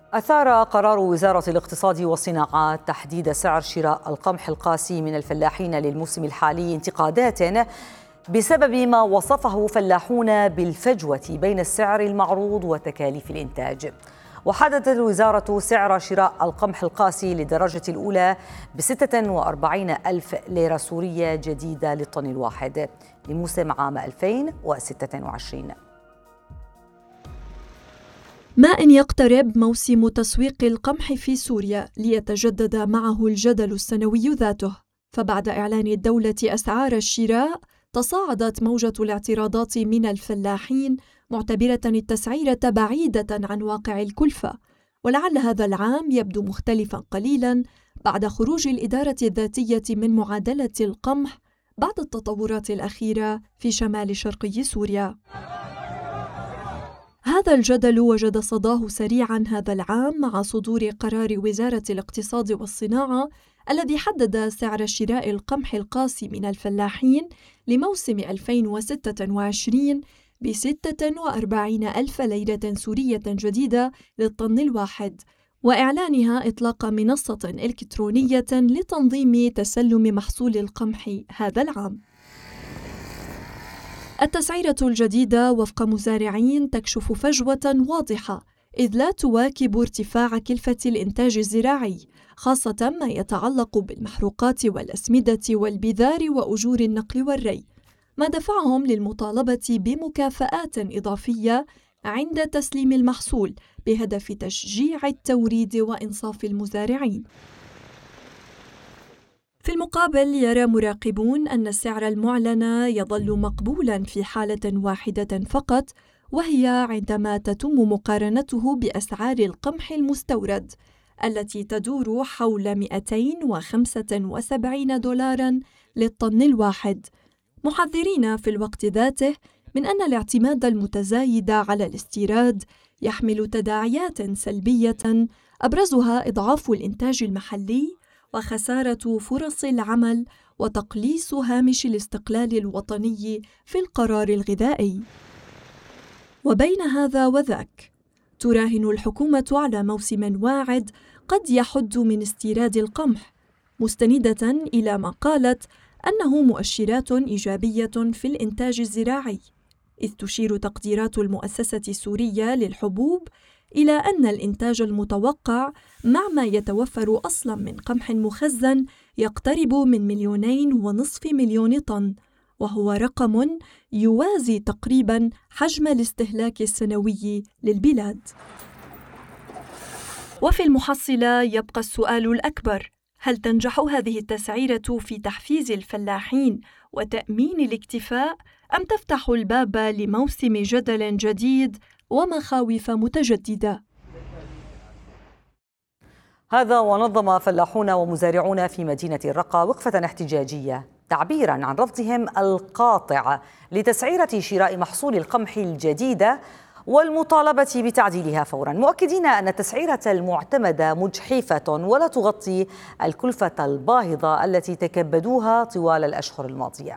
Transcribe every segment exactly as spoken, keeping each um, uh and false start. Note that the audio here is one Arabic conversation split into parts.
أثار قرار وزارة الاقتصاد والصناعة تحديد سعر شراء القمح القاسي من الفلاحين للموسم الحالي انتقادات بسبب ما وصفه فلاحون بالفجوة بين السعر المعروض وتكاليف الإنتاج. وحددت الوزارة سعر شراء القمح القاسي للدرجة الأولى بستة وأربعين ألف ليرة سورية جديدة للطن الواحد لموسم عام ألفين وستة وعشرين. ما إن يقترب موسم تسويق القمح في سوريا ليتجدد معه الجدل السنوي ذاته، فبعد إعلان الدولة أسعار الشراء تصاعدت موجة الاعتراضات من الفلاحين معتبرة التسعيرة بعيدة عن واقع الكلفة. ولعل هذا العام يبدو مختلفا قليلا بعد خروج الإدارة الذاتية من معادلة القمح بعد التطورات الأخيرة في شمال شرقي سوريا. هذا الجدل وجد صداه سريعا هذا العام مع صدور قرار وزارة الاقتصاد والصناعة الذي حدد سعر شراء القمح القاسي من الفلاحين لموسم ألفين وستة وعشرين بستة وأربعين ألف ليرة سورية جديدة للطن الواحد، وإعلانها إطلاق منصة إلكترونية لتنظيم تسلم محصول القمح هذا العام. التسعيرة الجديدة وفق مزارعين تكشف فجوة واضحة، إذ لا تواكب ارتفاع كلفة الإنتاج الزراعي، خاصة ما يتعلق بالمحروقات والأسمدة والبذار وأجور النقل والري، ما دفعهم للمطالبة بمكافآت إضافية عند تسليم المحصول بهدف تشجيع التوريد وإنصاف المزارعين. في المقابل يرى مراقبون أن السعر المعلن يظل مقبولاً في حالة واحدة فقط، وهي عندما تتم مقارنته بأسعار القمح المستورد التي تدور حول مئتين وخمسة وسبعين دولاراً للطن الواحد، محذرين في الوقت ذاته من أن الاعتماد المتزايد على الاستيراد يحمل تداعيات سلبية أبرزها إضعاف الإنتاج المحلي وخسارة فرص العمل وتقليص هامش الاستقلال الوطني في القرار الغذائي. وبين هذا وذاك تراهن الحكومة على موسم واعد قد يحد من استيراد القمح، مستندة إلى ما قالت أنه مؤشرات إيجابية في الإنتاج الزراعي، إذ تشير تقديرات المؤسسة السورية للحبوب إلى أن الإنتاج المتوقع مع ما يتوفر أصلاً من قمح مخزن يقترب من مليونين ونصف مليون طن، وهو رقم يوازي تقريباً حجم الاستهلاك السنوي للبلاد. وفي المحصلة يبقى السؤال الأكبر: هل تنجح هذه التسعيرة في تحفيز الفلاحين وتأمين الاكتفاء، أم تفتح الباب لموسم جدل جديد ومخاوف متجددة؟ هذا ونظم فلاحون ومزارعون في مدينة الرقة وقفة احتجاجية تعبيراً عن رفضهم القاطع لتسعيرة شراء محصول القمح الجديدة والمطالبة بتعديلها فوراً، مؤكدين أن التسعيرة المعتمدة مجحفة ولا تغطي الكلفة الباهظة التي تكبدوها طوال الأشهر الماضية.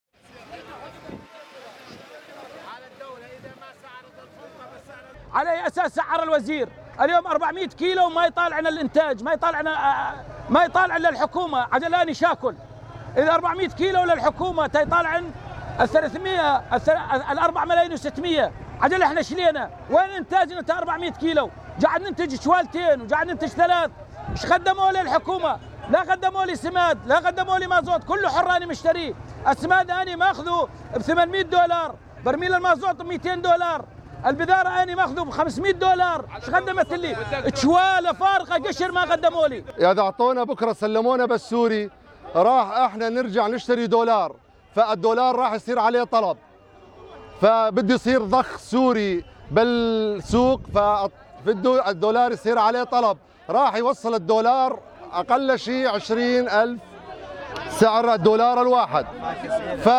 على أي أساس سعر الوزير اليوم أربعمئة كيلو ما يطالعنا الإنتاج، ما يطالعنا ما يطالعنا الحكومة عجلاني شاكل. إذا أربعمئة كيلو للحكومة تيطالعن الثلاثمئة الأربعة ملايين وستمئة، عجل إحنا شلينا وين إنتاجنا؟ تا أربعمئة كيلو قاعد ننتج شوالتين وقاعد ننتج ثلاث. إيش قدموا لي الحكومة؟ لا قدموا لي سماد، لا قدموا لي مازوت، كله حراني مشتريه. السماد أنا ماخذه ب ثمانمئة دولار، برميل المازوت ب مئتين دولار، البذارة أنا ماخذه ب خمسمئة دولار. ايش قدمت لي؟ تشواله فارقة قشر ما قدموا لي. إذا أعطونا بكرة سلمونا بالسوري راح احنا نرجع نشتري دولار، فالدولار راح يصير عليه طلب، فبده يصير ضخ سوري بالسوق، فبده الدولار يصير عليه طلب، راح يوصل الدولار أقل شيء عشرين ألف سعر الدولار الواحد. ف...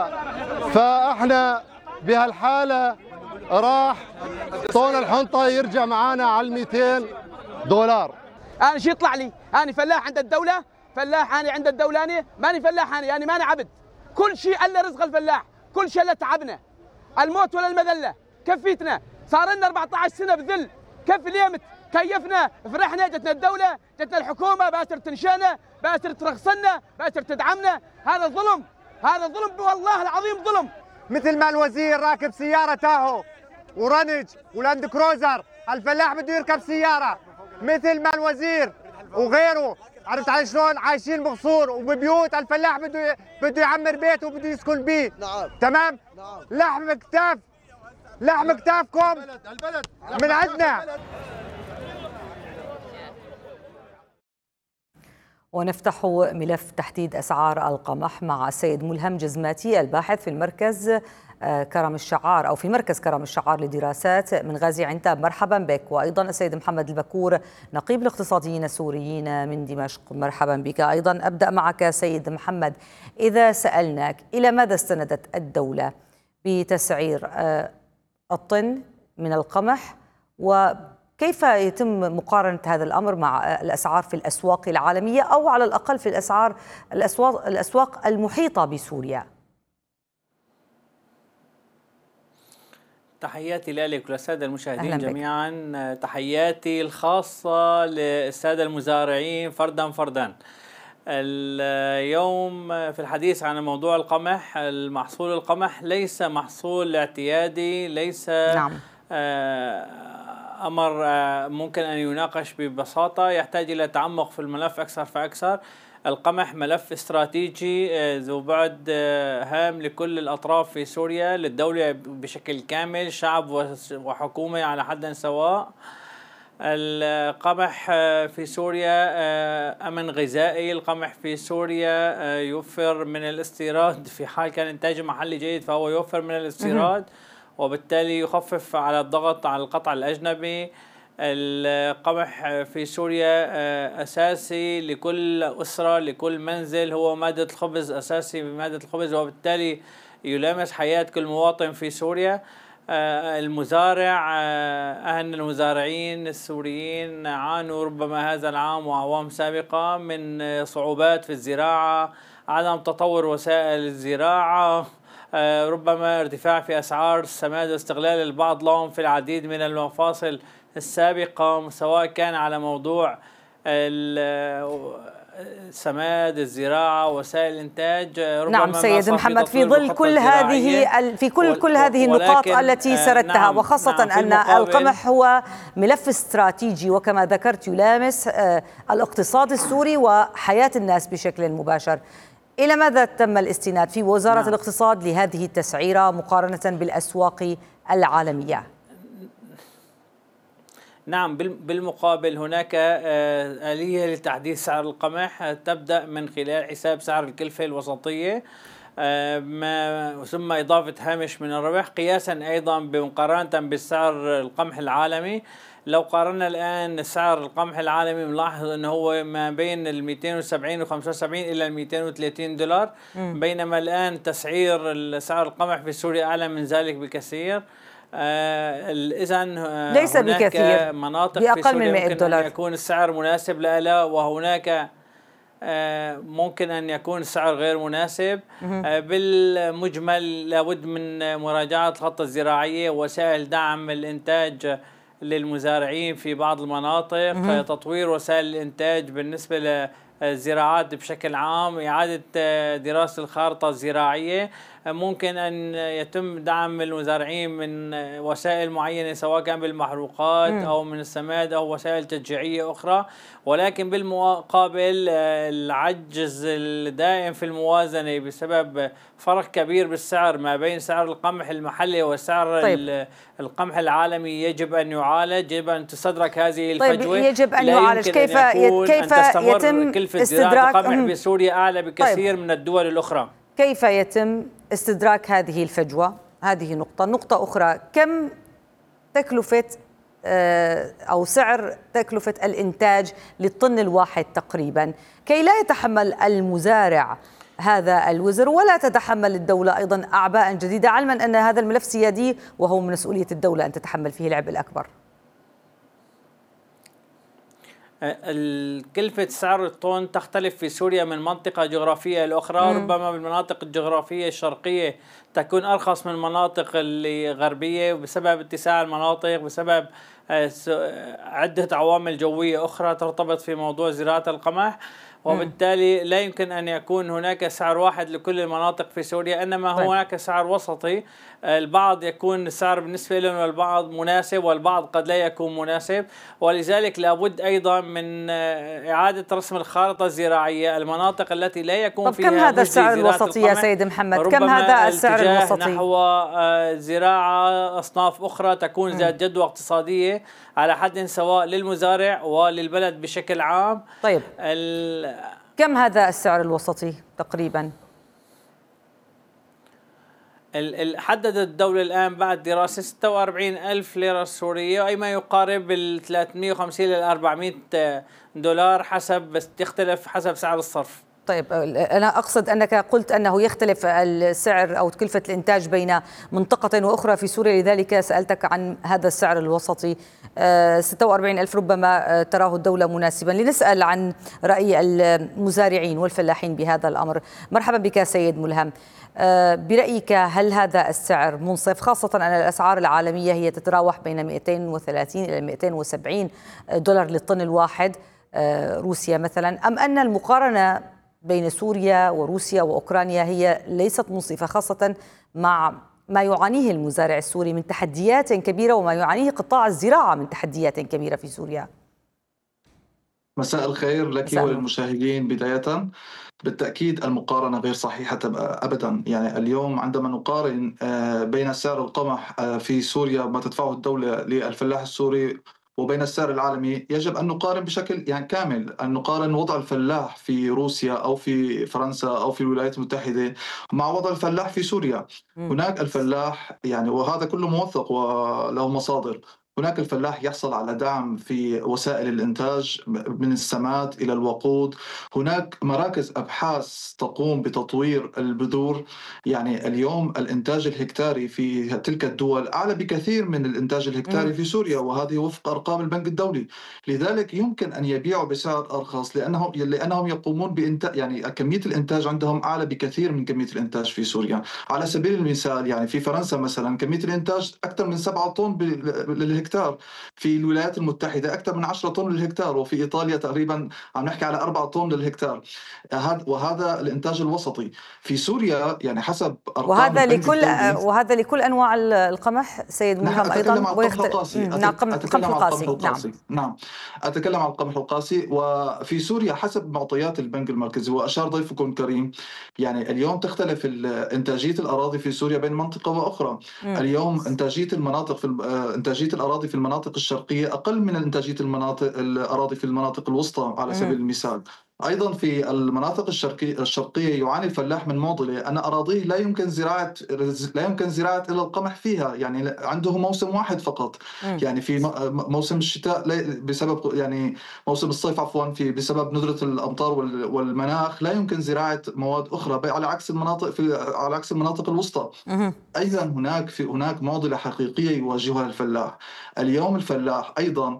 فاحنا بهالحالة راح طون الحنطة يرجع معانا على مئتين دولار. أنا شو يطلع لي؟ أنا فلاح عند الدولة، فلاح أنا عند الدولاني، ماني فلاح أنا، يعني ماني عبد. كل شيء إلا رزق الفلاح، كل شيء إلا تعبنا. الموت ولا المذلة كفيتنا، صار لنا أربعة عشر سنة بذل، كف اليمت كيفنا، فرحنا، جتنا الدولة، جتنا الحكومة باسر تنشأنا، باسر ترخصنا، باسر تدعمنا. هذا ظلم، هذا ظلم والله العظيم ظلم. مثل ما الوزير راكب سيارة تاهو ورنج ولاند كروزر، الفلاح بده يركب سيارة مثل ما الوزير وغيره. عرفت علي شلون؟ عايشين بقصور وببيوت، الفلاح بده بده يعمر بيته وبده يسكن بيه. نعم. تمام؟ نعم. لحم كتاف، لحم كتافكم من عندنا. ونفتح ملف تحديد أسعار القمح مع السيد ملهم جزماتي الباحث في المركز كرم الشعار أو في مركز كرم الشعار لدراسات من غازي عنتاب. مرحبا بك. وأيضا السيد محمد البكور نقيب الاقتصاديين السوريين من دمشق. مرحبا بك أيضا. أبدأ معك سيد محمد، إذا سألناك إلى ماذا استندت الدولة بتسعير الطن من القمح، وكيف يتم مقارنة هذا الأمر مع الأسعار في الأسواق العالمية أو على الأقل في الأسعار الأسواق, الأسواق المحيطة بسوريا؟ تحياتي لك وللسادة المشاهدين جميعا. تحياتي الخاصة للسادة المزارعين فردا فردا. اليوم في الحديث عن موضوع القمح، المحصول القمح ليس محصول اعتيادي، ليس نعم. أمر ممكن أن يناقش ببساطة، يحتاج إلى تعمق في الملف أكثر فأكثر. القمح ملف استراتيجي ذو بعد هام لكل الأطراف في سوريا، للدولة بشكل كامل، شعب وحكومة على حد سواء. القمح في سوريا أمن غذائي، القمح في سوريا يوفر من الاستيراد، في حال كان إنتاج محلي جيد فهو يوفر من الاستيراد وبالتالي يخفف على الضغط على القطاع الأجنبي. القمح في سوريا أساسي لكل أسرة، لكل منزل، هو مادة الخبز، أساسي بمادة الخبز، وبالتالي يلامس حياة كل مواطن في سوريا. المزارع، أهل المزارعين السوريين عانوا ربما هذا العام وأعوام سابقة من صعوبات في الزراعة، عدم تطور وسائل الزراعة، ربما ارتفاع في أسعار السماد واستغلال البعض لهم في العديد من المفاصل السابقة، سواء كان على موضوع السماد، الزراعة، وسائل الإنتاج. نعم سيد محمد، في ظل كل هذه في كل كل هذه النقاط التي سردتها، نعم وخاصة نعم أن القمح هو ملف استراتيجي وكما ذكرت يلامس الاقتصاد السوري وحياة الناس بشكل مباشر، إلى ماذا تم الاستناد في وزارة نعم. الاقتصاد لهذه التسعيرة مقارنة بالأسواق العالمية؟ نعم، بالمقابل هناك آلية لتحديد سعر القمح تبدأ من خلال حساب سعر الكلفة الوسطية ثم إضافة هامش من الربح، قياسا أيضا بمقارنة بالسعر القمح العالمي. لو قارنا الآن سعر القمح العالمي بنلاحظ أنه هو ما بين ال مئتين وسبعين و خمسة وسبعين إلى ال مئتين وثلاثين دولار، م. بينما الآن تسعير سعر القمح في سوريا أعلى من ذلك بكثير. آه إذن آه ليس هناك بكثير، مناطق بأقل في سوريا من مئة دولار ممكن أن يكون السعر مناسب لها، وهناك آه ممكن أن يكون السعر غير مناسب. آه بالمجمل لابد من مراجعة الخطة الزراعية، وسائل دعم الإنتاج للمزارعين في بعض المناطق، مه. تطوير وسائل الإنتاج بالنسبة للزراعات بشكل عام، إعادة دراسة الخارطة الزراعية. ممكن أن يتم دعم المزارعين من وسائل معينة سواء كان بالمحروقات م. أو من السماد أو وسائل تشجيعية أخرى، ولكن بالمقابل العجز الدائم في الموازنة بسبب فرق كبير بالسعر ما بين سعر القمح المحلي وسعر طيب. القمح العالمي يجب أن يعالج، يجب أن تستدرك هذه الفجوة. طيب يجب أن يعالج. كيف أن كيف أن يتم كلفة زراعة القمح بسوريا أعلى بكثير طيب. من الدول الأخرى. كيف يتم استدراك هذه الفجوة؟ هذه نقطة. نقطة أخرى، كم تكلفة أو سعر تكلفة الإنتاج للطن الواحد تقريبا، كي لا يتحمل المزارع هذا الوزر ولا تتحمل الدولة أيضا أعباء جديدة، علما أن هذا الملف سيادي وهو من مسؤولية الدولة أن تتحمل فيه العبء الأكبر؟ كلفة سعر الطن تختلف في سوريا من منطقة جغرافية لأخرى. مم. ربما بالمناطق الجغرافية الشرقية تكون أرخص من المناطق الغربية بسبب اتساع المناطق، بسبب عدة عوامل جوية أخرى ترتبط في موضوع زراعة القمح، وبالتالي لا يمكن أن يكون هناك سعر واحد لكل المناطق في سوريا، إنما طيب. هناك سعر وسطي. البعض يكون السعر بالنسبة لهم والبعض مناسب والبعض قد لا يكون مناسب، ولذلك لابد أيضا من إعادة رسم الخارطة الزراعية. المناطق التي لا يكون طب فيها كم هذا السعر الوسطي يا سيد محمد؟ كم هذا السعر الوسطي؟ نحو زراعة أصناف أخرى تكون ذات جدوى اقتصادية على حد سواء للمزارع وللبلد بشكل عام. طيب ال... كم هذا السعر الوسطي تقريبا؟ حددت الدولة الآن بعد دراسة ستة وأربعين ألف ليرة سورية، أي ما يقارب ال ثلاثمئة وخمسين إلى أربعمئة دولار، حسب بس تختلف حسب سعر الصرف. طيب أنا أقصد أنك قلت أنه يختلف السعر أو تكلفة الإنتاج بين منطقة وأخرى في سوريا، لذلك سألتك عن هذا السعر الوسطي. ستة وأربعين ألف ربما تراه الدولة مناسبا. لنسأل عن رأي المزارعين والفلاحين بهذا الأمر. مرحبا بك سيد ملهم. برأيك هل هذا السعر منصف، خاصة أن الأسعار العالمية هي تتراوح بين مئتين وثلاثين إلى مئتين وسبعين دولار للطن الواحد، روسيا مثلا، أم أن المقارنة بين سوريا وروسيا وأوكرانيا هي ليست منصفة، خاصة مع ما يعانيه المزارع السوري من تحديات كبيرة وما يعانيه قطاع الزراعة من تحديات كبيرة في سوريا؟ مساء الخير لك وللمشاهدين. بداية بالتأكيد المقارنة غير صحيحة أبدا. يعني اليوم عندما نقارن بين سعر القمح في سوريا ما تدفعه الدولة للفلاح السوري وبين السعر العالمي، يجب أن نقارن بشكل يعني كامل، أن نقارن وضع الفلاح في روسيا أو في فرنسا أو في الولايات المتحدة مع وضع الفلاح في سوريا. هناك الفلاح يعني، وهذا كله موثق وله مصادر، هناك الفلاح يحصل على دعم في وسائل الإنتاج من السماد إلى الوقود. هناك مراكز أبحاث تقوم بتطوير البذور. يعني اليوم الإنتاج الهكتاري في تلك الدول أعلى بكثير من الإنتاج الهكتاري في سوريا، وهذه وفق أرقام البنك الدولي. لذلك يمكن أن يبيعوا بسعر أرخص لأنهم لأنهم يقومون بإنتاج، يعني كمية الإنتاج عندهم أعلى بكثير من كمية الإنتاج في سوريا. على سبيل المثال يعني في فرنسا مثلا كمية الإنتاج أكثر من سبعة طن للهكتار، في الولايات المتحدة أكثر من عشرة طن للهكتار، وفي إيطاليا تقريبا عم نحكي على أربعة طن للهكتار. وهذا الإنتاج الوسطي. في سوريا يعني حسب أرقام وهذا لكل وهذا لكل أنواع القمح سيد ملهم أيضا. أتكلم عن القمح القاسي. أتكلم عن القمح القاسي. نعم أتكلم عن القمح القاسي. وفي سوريا حسب معطيات البنك المركزي، وأشار ضيفكم الكريم، يعني اليوم تختلف إنتاجية الأراضي في سوريا بين منطقة وأخرى. م. اليوم إنتاجية المناطق في إنتاجية الأراضي في المناطق الشرقية أقل من إنتاجية المناطق الأراضي في المناطق الوسطى على سبيل المثال. أيضا في المناطق الشرقية الشرقية يعاني الفلاح من معضلة أن أراضيه لا يمكن زراعة لا يمكن زراعة إلا القمح فيها، يعني عنده موسم واحد فقط. م. يعني في موسم الشتاء بسبب يعني موسم الصيف عفوا في بسبب ندرة الأمطار والمناخ لا يمكن زراعة مواد أخرى، على عكس المناطق في على عكس المناطق الوسطى. أيضا هناك في هناك معضلة حقيقية يواجهها الفلاح. اليوم الفلاح أيضا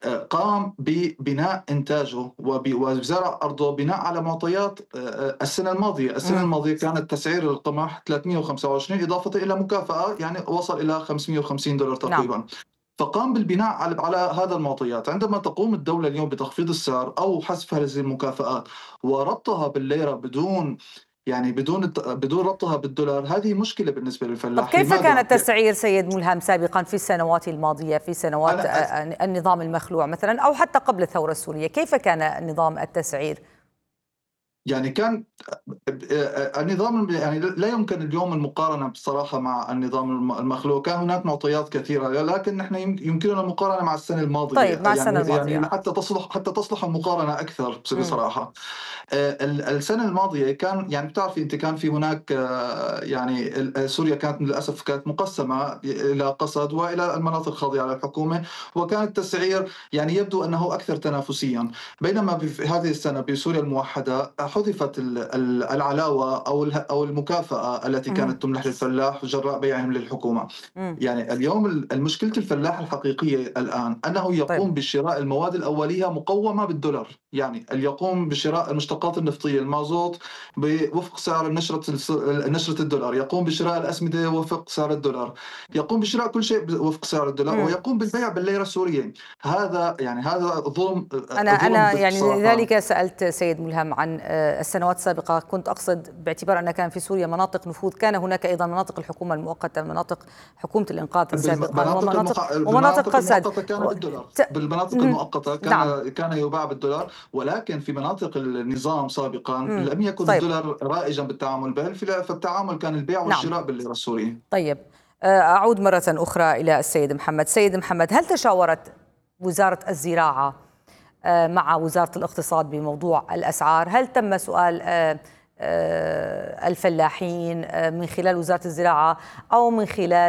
قام ببناء إنتاجه وزرع أرضه بناء على معطيات السنة الماضية. السنة الماضية كانت تسعير القمح ثلاثمئة وخمسة وعشرين إضافة إلى مكافأة، يعني وصل إلى خمسمئة وخمسين دولار تقريبا. نعم. فقام بالبناء على على هذا المعطيات. عندما تقوم الدولة اليوم بتخفيض السعر أو حذف هذه المكافآت وربطها بالليرة بدون يعني بدون بدون ربطها بالدولار، هذه مشكلة بالنسبة للفلاح. طب كيف كان التسعير سيد ملهم سابقا في السنوات الماضية، في سنوات النظام المخلوع مثلا أو حتى قبل الثورة السورية؟ كيف كان نظام التسعير؟ يعني كان النظام يعني لا يمكن اليوم المقارنة بصراحة مع النظام المخلوع. كان هناك معطيات كثيرة، لكن نحن يمكننا المقارنة مع السنة الماضية. طيب مع السنة يعني الماضية يعني حتى تصلح حتى تصلح المقارنة أكثر بصراحة. م. السنة الماضية كان يعني بتعرفي أنت كان في هناك يعني سوريا كانت للأسف كانت مقسمة إلى قسد وإلى المناطق الخاضعة للحكومة، وكان التسعير يعني يبدو أنه أكثر تنافسيا. بينما في هذه السنة بسوريا الموحدة حذفت العلاوة أو أو المكافأة التي كانت تمنح للفلاح جراء بيعهم للحكومة. يعني اليوم المشكلة الفلاح الحقيقية الآن أنه يقوم طيب. بشراء المواد الأولية مقومة بالدولار، يعني يقوم بشراء المشتقات النفطية المازوت بوفق سعر نشرة نشرة الدولار، يقوم بشراء الأسمدة وفق سعر الدولار، يقوم بشراء كل شيء وفق سعر الدولار، مم. ويقوم بالبيع بالليرة السورية. هذا يعني هذا ظلم. أنا ظلم أنا يعني لذلك سألت سيد ملهم عن السنوات السابقة، كنت أقصد باعتبار أن كان في سوريا مناطق نفوذ، كان هناك أيضا مناطق الحكومة المؤقتة، مناطق حكومة الإنقاذ السابقة، ومناطق المح... ومناطق قسد. كان بالدولار. بالمناطق المؤقتة كان نعم. كان يباع بالدولار، ولكن في مناطق النظام سابقا مم. لم يكن طيب. الدولار رائجا بالتعامل به، فالتعامل كان البيع والشراء نعم. بالليرة السورية. طيب أعود مرة أخرى إلى السيد محمد. سيد محمد، هل تشاورت وزارة الزراعة مع وزارة الاقتصاد بموضوع الأسعار؟ هل تم سؤال الفلاحين من خلال وزارة الزراعة أو من خلال